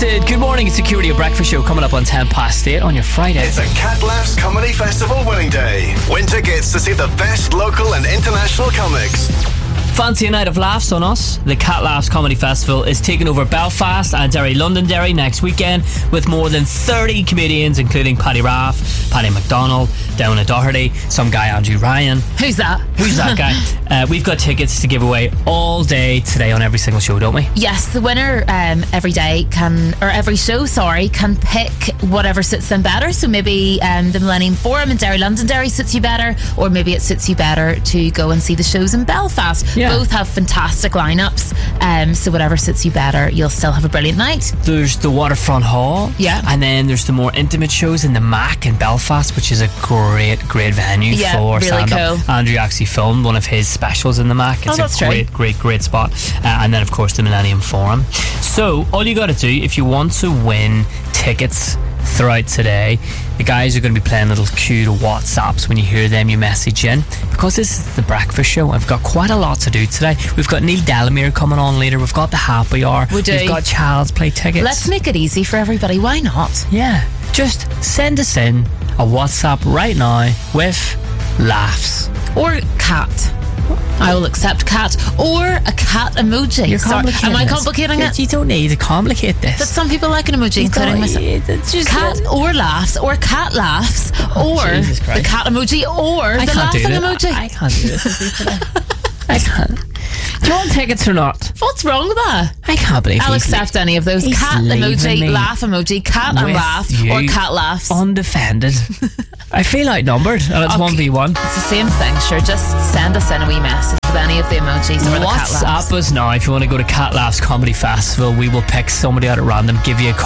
Good morning, it's Security of Breakfast Show coming up on 8:10 on your Friday. It's a Cat Laughs Comedy Festival winning day. Win tickets to see the best local and international comics. Fancy a night of laughs on us? The Cat Laughs Comedy Festival is taking over Belfast and Derry Londonderry next weekend with more than 30 comedians, including Paddy Raff, Paddy McDonald, Donna Doherty, some guy Andrew Ryan. Who's that? Who's that guy? We've got tickets to give away all day today on every single show, don't we? Yes, the winner every show can pick whatever suits them better. So maybe the Millennium Forum in Derry Londonderry suits you better, or maybe it suits you better to go and see the shows in Belfast. Yeah. Both have fantastic lineups, so whatever suits you better, you'll still have a brilliant night. There's the Waterfront Hall, yeah, and then there's the more intimate shows in the Mac in Belfast, which is a great venue for really stand-up. cool. Andrew actually filmed one of his specials in the Mac. It's that's a great spot. And then of course the Millennium Forum. So all you got to do if you want to win tickets throughout today, the guys are going to be playing little cue to WhatsApps. When you hear them, you message in, because this is the breakfast show. I've got quite a lot to do today. We've got Neil Delamere coming on later. We've got the happy hour. We've got Child's Play tickets. Let's make it easy for everybody. Why not? Yeah, just send us in a WhatsApp right now with laughs or cat. I will accept cat or a cat emoji. You're complicating Am I this. complicating it? You don't need to complicate this. But some people like an emoji, including myself. Cat or laughs, or cat laughs, or the cat emoji, or the laughing emoji. I can't do this. I can't. Do you want tickets or not? What's wrong with that? I can't believe I'll accept any of those. Cat emoji, laugh emoji, cat and laugh, or cat laughs. Undefended. I feel outnumbered, and it's 1v1. It's the same thing, sure. Just send us in a wee message with any of the emojis or the cat laughs. WhatsApp us now if you want to go to Cat Laughs Comedy Festival. We will pick somebody out at random, give you a